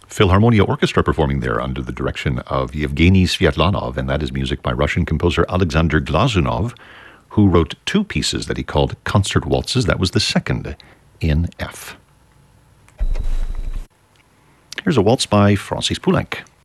Philharmonia Orchestra performing there under the direction of Yevgeny Sviatlanov, and that is music by Russian composer Alexander Glazunov, who wrote two pieces that he called concert waltzes. That was the second in F. Here's a waltz by Francis Poulenc.